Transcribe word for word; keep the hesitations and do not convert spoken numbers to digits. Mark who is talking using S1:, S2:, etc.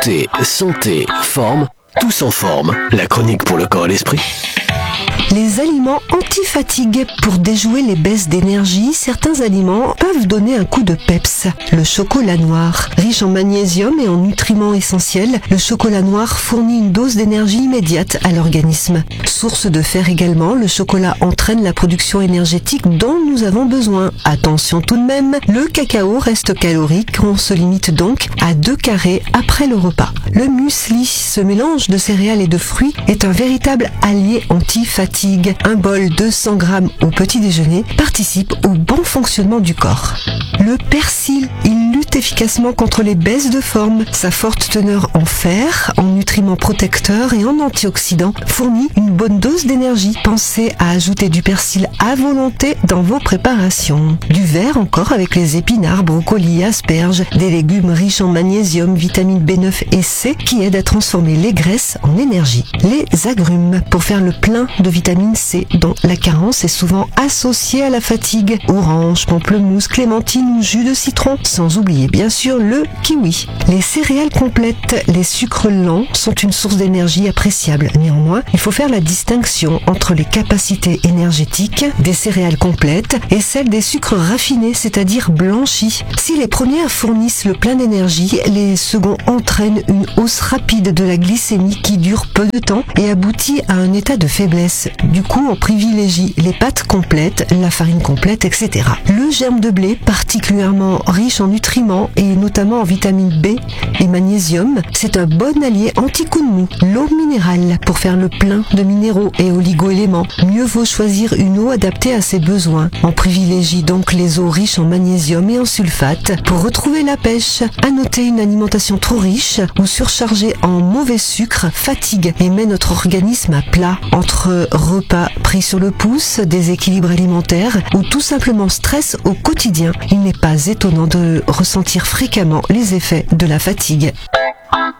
S1: Beauté, santé, forme, tous en forme. La chronique pour le corps et l'esprit.
S2: Les aliments anti-fatigue. Pour déjouer les baisses d'énergie, certains aliments peuvent donner un coup de peps. Le chocolat noir. Riche en magnésium et en nutriments essentiels, le chocolat noir fournit une dose d'énergie immédiate à l'organisme. Source de fer également, le chocolat entraîne la production énergétique dont nous avons besoin. Attention tout de même, le cacao reste calorique, on se limite donc à deux carrés après le repas. Le muesli, ce mélange de céréales et de fruits, est un véritable allié anti-fatigue. Un bol de cent grammes au petit déjeuner participe au bon fonctionnement du corps. Le persil, il lutte efficacement contre les baisses de forme. Sa forte teneur en fer, en nutriments protecteurs et en antioxydants fournit une bonne dose d'énergie. Pensez à ajouter du persil à volonté dans vos préparations. Du vert encore avec les épinards, brocolis, asperges, des légumes riches en magnésium, vitamines B neuf et C qui aident à transformer les graisses en énergie. Les agrumes, pour faire le plein de vitamine C, dont la carence est souvent associée à la fatigue. Orange, pamplemousse, clémentine ou jus de citron. Sans oublier bien sûr le kiwi. Les céréales complètes, les sucres lents sont une source d'énergie appréciable. Néanmoins, il faut faire la distinction entre les capacités énergétiques des céréales complètes et celles des sucres raffinés, c'est-à-dire blanchis. Si les premières fournissent le plein d'énergie, les seconds entraînent une hausse rapide de la glycémie qui dure peu de temps et aboutit à un état de faiblesse. Du coup, on privilégie les pâtes complètes, la farine complète, et cetera. Le germe de blé, particulièrement riche en nutriments et notamment en vitamine B et magnésium, c'est un bon allié anti-coup de mou. L'eau minérale, pour faire le plein de minéraux et oligo-éléments. Mieux vaut choisir une eau adaptée à ses besoins. On privilégie donc les eaux riches en magnésium et en sulfate pour retrouver la pêche. À noter, une alimentation trop riche ou surchargée en mauvais sucre fatigue et met notre organisme à plat. Entre repas pris sur le pouce, déséquilibre alimentaire ou tout simplement stress au quotidien, il n'est pas étonnant de ressentir fréquemment les effets de la fatigue.